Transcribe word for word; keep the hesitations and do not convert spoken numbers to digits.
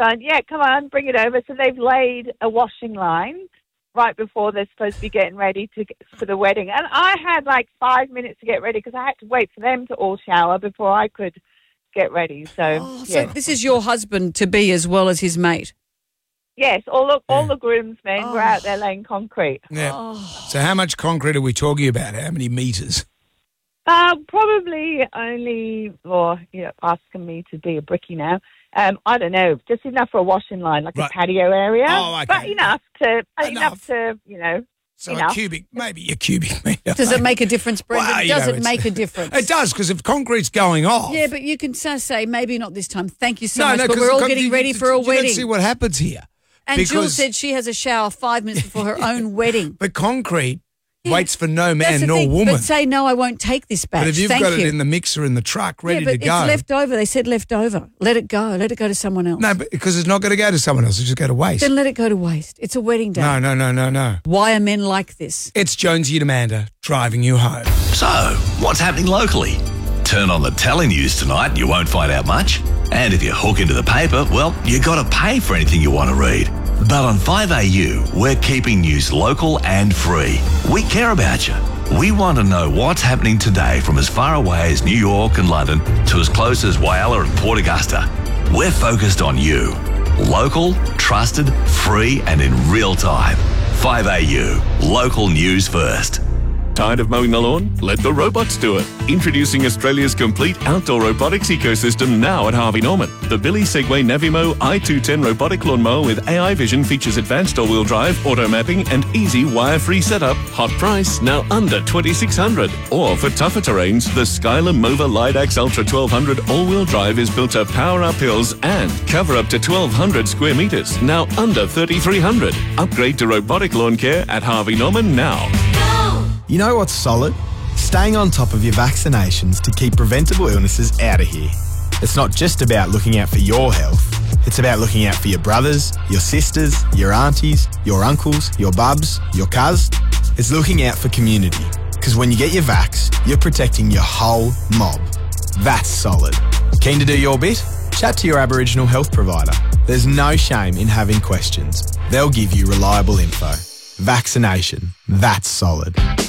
son, yeah, come on, bring it over. So they've laid a washing line right before they're supposed to be getting ready to get, for the wedding. And I had like five minutes to get ready because I had to wait for them to all shower before I could get ready. So, oh, yeah. so this is your husband-to-be as well as his mate? Yes, all the, all Yeah. the groomsmen Oh. were out there laying concrete. Yeah. Oh. So how much concrete are we talking about? How many metres? Uh, probably only, or you're asking me to be a brickie now. Um, I don't know, just enough for a washing line, like Right. a patio area. Oh, okay. But enough to, enough, Enough. to, you know, So enough. a cubic, maybe a cubic metre. Does it make a difference, Brendan? Well, you Does know, it it's- make a difference? It does, because if concrete's going off. Yeah, but you can so say, maybe not this time. Thank you so no, much, no, but 'cause we're all you- getting you- ready you- for a you wedding. don't see what happens here. And Jules because- said she has a shower five minutes before her own wedding. But concrete Yeah. waits for no That's man the nor thing. woman. But say, no, I won't take this batch. But if you've Thank got you. it in the mixer in the truck ready yeah, but to go. it's left over. They said left over. Let it go. Let it go to someone else. No, but because it's not going to go to someone else. It's just go to waste. Then let it go to waste. It's a wedding day. No, no, no, no, no. Why are men like this? It's Jonesy and Amanda driving you home. So, what's happening locally? Turn on the telenews tonight and you won't find out much. And if you hook into the paper, well, you got to pay for anything you want to read. But on five A U, we're keeping news local and free. We care about you. We want to know what's happening today from as far away as New York and London to as close as Whyalla and Port Augusta. We're focused on you. Local, trusted, free and in real time. five A U, local news first. Tired of mowing the lawn? Let the robots do it. Introducing Australia's complete outdoor robotics ecosystem now at Harvey Norman. The Billy Segway Navimo i two ten robotic lawnmower with A I vision features advanced all-wheel drive, auto mapping and easy wire-free setup. Hot price, now under twenty-six hundred dollars. Or for tougher terrains, the Skyler Mova Lidax Ultra twelve hundred all-wheel drive is built to power up hills and cover up to twelve hundred square metres, now under thirty-three hundred dollars. Upgrade to robotic lawn care at Harvey Norman now. You know what's solid? Staying on top of your vaccinations to keep preventable illnesses out of here. It's not just about looking out for your health. It's about looking out for your brothers, your sisters, your aunties, your uncles, your bubs, your cuz. It's looking out for community. Because when you get your vax, you're protecting your whole mob. That's solid. Keen to do your bit? Chat to your Aboriginal health provider. There's no shame in having questions. They'll give you reliable info. Vaccination. That's solid.